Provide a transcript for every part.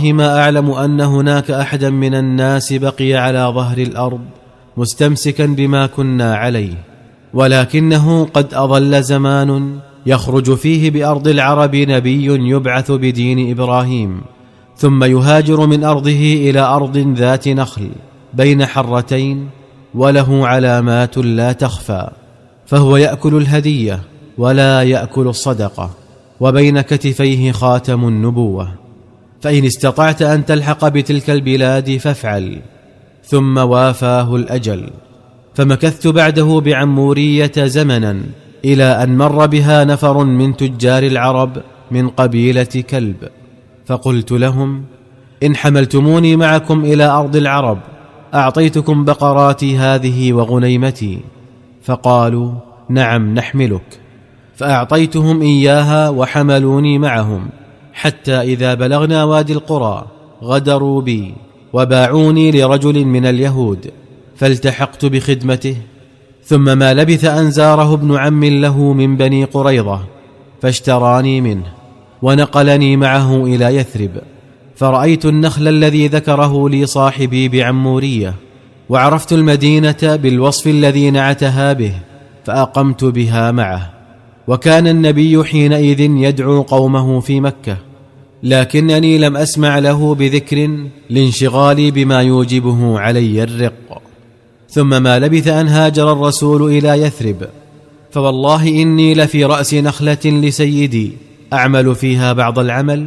فوالله ما أعلم أن هناك أحدا من الناس بقي على ظهر الأرض مستمسكا بما كنا عليه، ولكنه قد أظل زمان يخرج فيه بأرض العرب نبي يبعث بدين إبراهيم، ثم يهاجر من أرضه إلى أرض ذات نخل بين حرتين وله علامات لا تخفى، فهو يأكل الهدية ولا يأكل الصدقة، وبين كتفيه خاتم النبوة، فإن استطعت أن تلحق بتلك البلاد فافعل. ثم وافاه الأجل، فمكثت بعده بعمورية زمنا إلى أن مر بها نفر من تجار العرب من قبيلة كلب، فقلت لهم: إن حملتموني معكم إلى أرض العرب أعطيتكم بقراتي هذه وغنيمتي. فقالوا: نعم نحملك. فأعطيتهم إياها وحملوني معهم، حتى إذا بلغنا وادي القرى غدروا بي وباعوني لرجل من اليهود، فالتحقت بخدمته. ثم ما لبث أن زاره ابن عم له من بني قريظة فاشتراني منه ونقلني معه إلى يثرب، فرأيت النخل الذي ذكره لي صاحبي بعمورية، وعرفت المدينة بالوصف الذي نعتها به، فأقمت بها معه. وكان النبي حينئذ يدعو قومه في مكة، لكنني لم أسمع له بذكر لانشغالي بما يوجبه علي الرق. ثم ما لبث أن هاجر الرسول إلى يثرب، فوالله إني لفي رأس نخلة لسيدي أعمل فيها بعض العمل،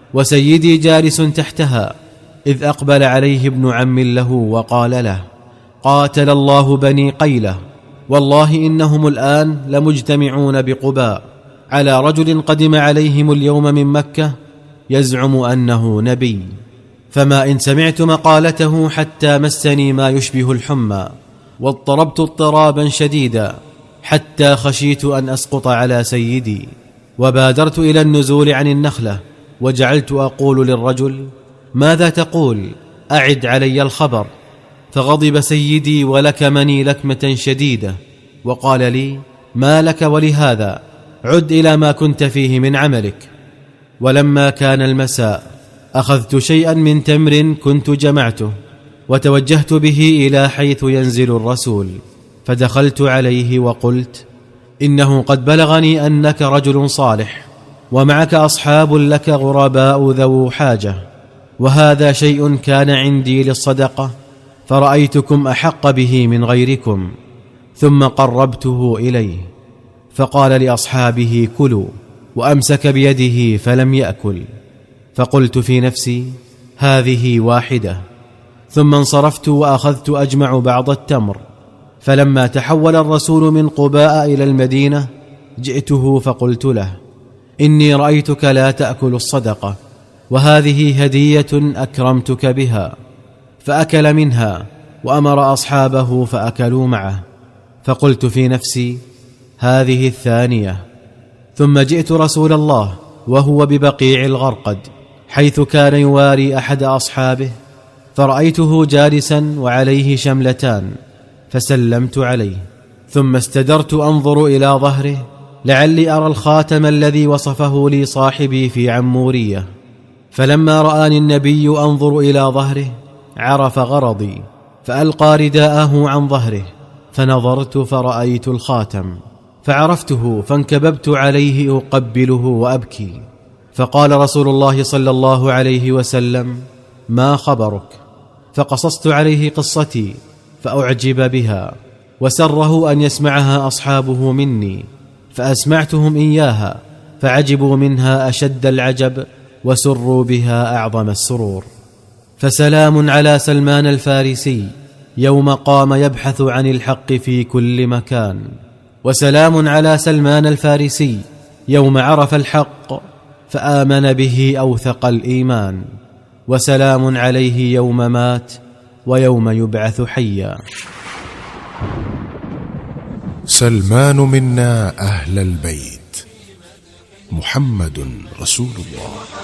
وسيدي جالس تحتها، إذ أقبل عليه ابن عم له وقال له: قاتل الله بني قيلة، والله إنهم الآن لمجتمعون بقباء على رجل قدم عليهم اليوم من مكة يزعم أنه نبي، فما إن سمعت مقالته حتى مسني ما يشبه الحمى، واضطربت اضطرابا شديدا حتى خشيت أن أسقط على سيدي، وبادرت إلى النزول عن النخلة، وجعلت أقول للرجل: ماذا تقول؟ أعد علي الخبر. فغضب سيدي ولكمني لكمة شديدة، وقال لي: ما لك ولهذا؟ عد إلى ما كنت فيه من عملك. ولما كان المساء أخذت شيئا من تمر كنت جمعته، وتوجهت به إلى حيث ينزل الرسول، فدخلت عليه وقلت: إنه قد بلغني أنك رجل صالح، ومعك أصحاب لك غرباء ذو حاجة، وهذا شيء كان عندي للصدقة، فرأيتكم أحق به من غيركم. ثم قربته إليه، فقال لأصحابه: كلوا، وأمسك بيده فلم يأكل. فقلت في نفسي: هذه واحدة. ثم انصرفت وأخذت أجمع بعض التمر. فلما تحول الرسول من قباء إلى المدينة جئته فقلت له: إني رأيتك لا تأكل الصدقة، وهذه هدية أكرمتك بها. فأكل منها وأمر أصحابه فأكلوا معه. فقلت في نفسي: هذه الثانية. ثم جئت رسول الله وهو ببقيع الغرقد، حيث كان يواري أحد أصحابه، فرأيته جالسا وعليه شملتان، فسلمت عليه، ثم استدرت أنظر إلى ظهره لعلي أرى الخاتم الذي وصفه لي صاحبي في عمورية. فلما رآني النبي أنظر إلى ظهره عرف غرضي، فألقى رداءه عن ظهره، فنظرت فرأيت الخاتم، فعرفته، فانكببت عليه أقبله وأبكي. فقال رسول الله صلى الله عليه وسلم: ما خبرك؟ فقصصت عليه قصتي فأعجب بها، وسره أن يسمعها أصحابه مني، فأسمعتهم إياها فعجبوا منها أشد العجب، وسروا بها أعظم السرور. فسلام على سلمان الفارسي يوم قام يبحث عن الحق في كل مكان، وسلام على سلمان الفارسي يوم عرف الحق فآمن به أوثق الإيمان، وسلام عليه يوم مات ويوم يبعث حيا. سلمان منا أهل البيت، محمد رسول الله.